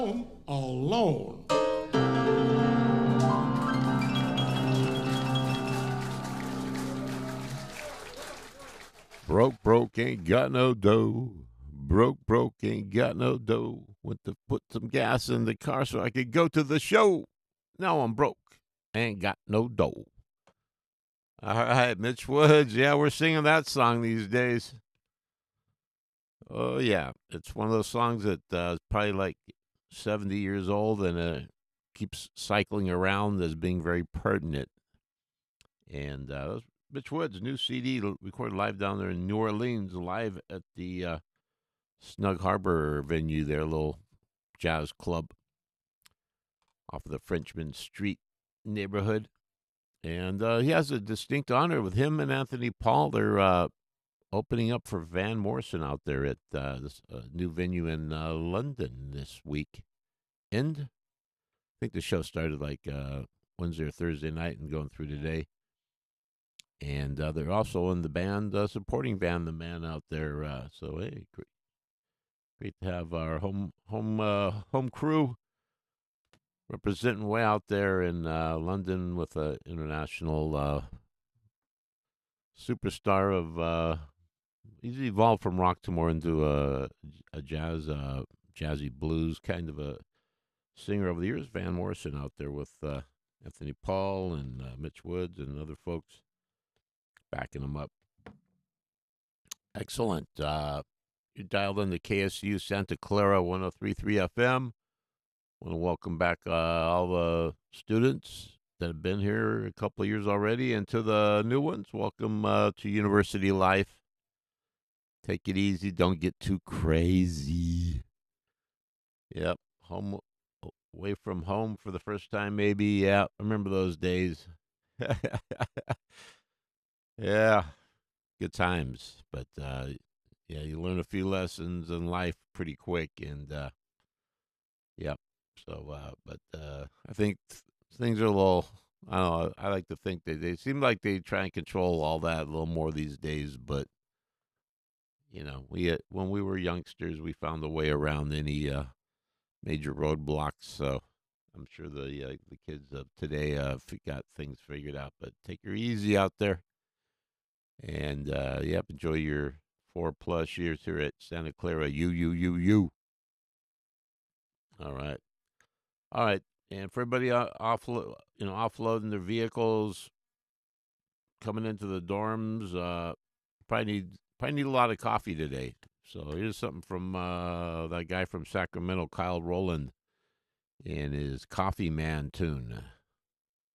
alone. Broke, ain't got no dough. Broke, ain't got no dough. Went to put some gas in the car so I could go to the show. Now I'm broke, ain't got no dough. All right, Mitch Woods. Yeah, we're singing that song these days. Oh, yeah. It's one of those songs that is probably like 70 years old and keeps cycling around as being very pertinent. And that was Mitch Woods' new CD recorded live down there in New Orleans, live at the Snug Harbor venue there, a little jazz club off of the Frenchman Street neighborhood. And he has a distinct honor with him and Anthony Paul. They're opening up for Van Morrison out there at this new venue in London this week. And I think the show started like Wednesday or Thursday night and going through today. And they're also in the band, supporting Van the Man out there. So hey, great to have our home crew representing way out there in London with an international superstar of. He's evolved from rock to more into a jazzy blues kind of a singer over the years. Van Morrison out there with Anthony Paul and Mitch Woods and other folks backing him up. Excellent. You dialed into KSU Santa Clara 103.3 FM. Want to welcome back all the students that have been here a couple of years already, and to the new ones, welcome to University Life. Take it easy. Don't get too crazy. Yep. Home, away from home for the first time, maybe. Yeah. I remember those days. Yeah. Good times. But, yeah, you learn a few lessons in life pretty quick. And, yep. So, I think things are a little, I don't know. I like to think that they seem like they try and control all that a little more these days. But, we when we were youngsters, we found a way around any major roadblocks. So I'm sure the kids of today got things figured out. But take her easy out there, and yep, enjoy your 4+ years here at Santa Clara. You. All right, all right. And for everybody offloading their vehicles, coming into the dorms, probably need a lot of coffee today. So here's something from that guy from Sacramento, Kyle Rowland, and his Coffee Man tune.